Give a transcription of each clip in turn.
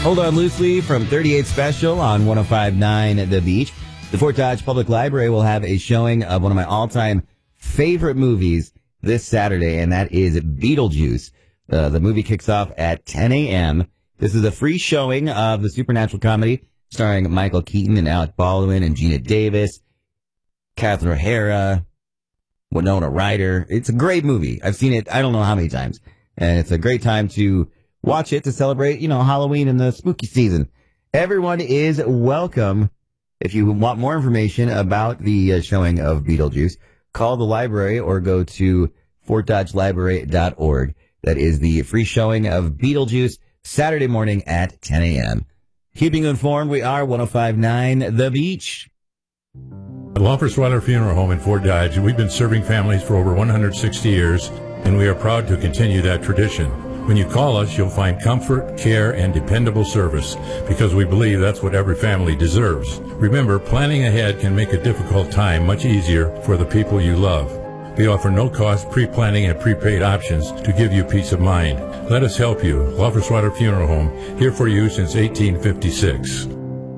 Hold On Loosely from 38 Special on 105.9 The Beach. The Fort Dodge Public Library will have a showing of one of my all-time favorite movies this Saturday, and that is Beetlejuice. The movie kicks off at 10 a.m. This is a free showing of the supernatural comedy starring Michael Keaton and Alec Baldwin and Gina Davis, Catherine O'Hara, Winona Ryder. It's a great movie. I've seen it I don't know how many times, and it's a great time to watch it to celebrate, Halloween and the spooky season. Everyone is welcome. If you want more information about the showing of Beetlejuice, call the library or go to fortdodgelibrary.org. That is the free showing of Beetlejuice Saturday morning at 10 a.m. Keeping you informed, we are 105.9 The Beach. At Lofferswater Funeral Home in Fort Dodge, we've been serving families for over 160 years, and we are proud to continue that tradition. When you call us, you'll find comfort, care, and dependable service, because we believe that's what every family deserves. Remember, planning ahead can make a difficult time much easier for the people you love. We offer no-cost pre-planning and prepaid options to give you peace of mind. Let us help you. Lofferswater Funeral Home, here for you since 1856.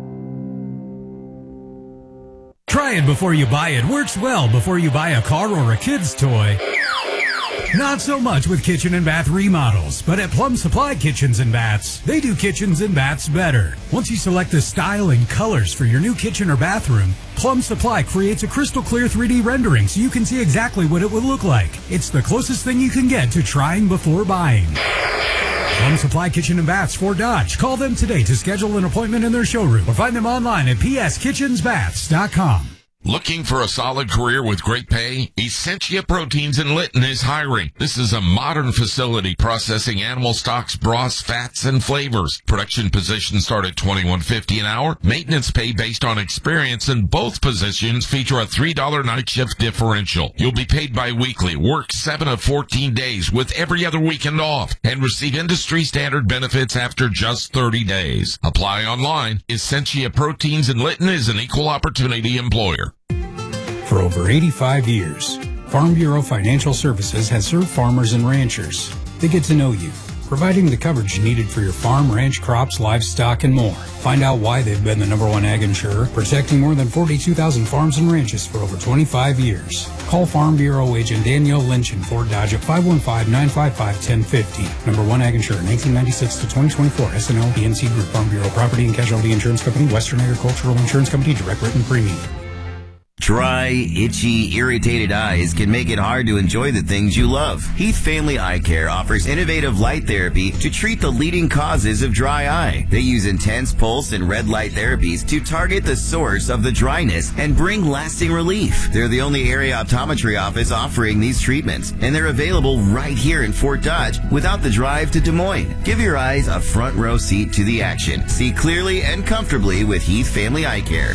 Try it before you buy it. Works well before you buy a car or a kid's toy. Not so much with kitchen and bath remodels, but at Plum Supply Kitchens and Baths, they do kitchens and baths better. Once you select the style and colors for your new kitchen or bathroom, Plum Supply creates a crystal clear 3D rendering so you can see exactly what it would look like. It's the closest thing you can get to trying before buying. Plum Supply Kitchen and Baths, Fort Dodge. Call them today to schedule an appointment in their showroom or find them online at pskitchensbaths.com. Looking for a solid career with great pay? Essentia Proteins in Lytton is hiring. This is a modern facility processing animal stocks, broths, fats, and flavors. Production positions start at $21.50 an hour. Maintenance pay based on experience, and both positions feature a $3 night shift differential. You'll be paid bi-weekly, work 7 of 14 days with every other weekend off, and receive industry standard benefits after just 30 days. Apply online. Essentia Proteins in Lytton is an equal opportunity employer. For over 85 years, Farm Bureau Financial Services has served farmers and ranchers. They get to know you, providing the coverage needed for your farm, ranch, crops, livestock, and more. Find out why they've been the #1 ag insurer, protecting more than 42,000 farms and ranches for over 25 years. Call Farm Bureau agent Danielle Lynch in Fort Dodge at 515-955-1050. #1 ag insurer, 1996 to 2024. SNL PNC Group. Farm Bureau Property and Casualty Insurance Company. Western Agricultural Insurance Company. Direct written premium. Dry, itchy, irritated eyes can make it hard to enjoy the things you love. Heath Family Eye Care offers innovative light therapy to treat the leading causes of dry eye. They use intense pulse and red light therapies to target the source of the dryness and bring lasting relief. They're the only area optometry office offering these treatments, and they're available right here in Fort Dodge without the drive to Des Moines. Give your eyes a front row seat to the action. See clearly and comfortably with Heath Family Eye Care.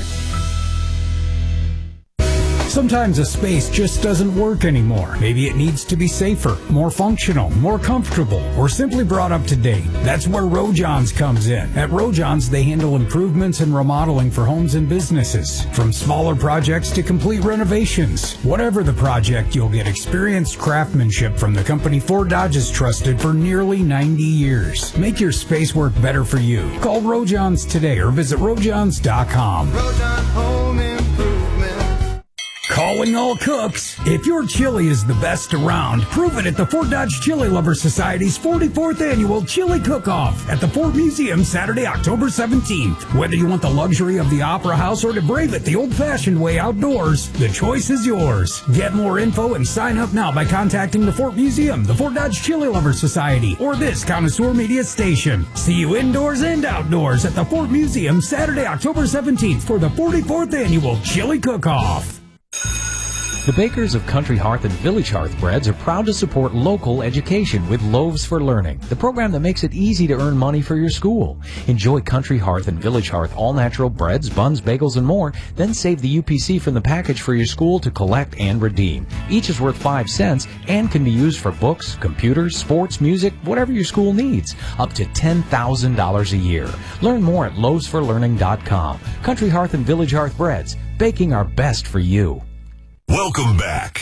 Sometimes a space just doesn't work anymore. Maybe it needs to be safer, more functional, more comfortable, or simply brought up to date. That's where Rojohns comes in. At Rojohns, they handle improvements and remodeling for homes and businesses. From smaller projects to complete renovations. Whatever the project, you'll get experienced craftsmanship from the company Fort Dodge has trusted for nearly 90 years. Make your space work better for you. Call Rojohns today or visit rojohns.com. Rojon Home Improvement. Calling all cooks. If your chili is the best around, prove it at the Fort Dodge Chili Lovers Society's 44th Annual Chili Cook-Off at the Fort Museum Saturday, October 17th. Whether you want the luxury of the Opera House or to brave it the old-fashioned way outdoors, the choice is yours. Get more info and sign up now by contacting the Fort Museum, the Fort Dodge Chili Lovers Society, or this Connoisseur Media station. See you indoors and outdoors at the Fort Museum Saturday, October 17th for the 44th Annual Chili Cook-Off. The bakers of Country Hearth and Village Hearth Breads are proud to support local education with Loaves for Learning, the program that makes it easy to earn money for your school. Enjoy Country Hearth and Village Hearth all-natural breads, buns, bagels, and more. Then save the UPC from the package for your school to collect and redeem. Each is worth 5 cents and can be used for books, computers, sports, music, whatever your school needs. Up to $10,000 a year. Learn more at loavesforlearning.com. Country Hearth and Village Hearth Breads, baking our best for you. Welcome back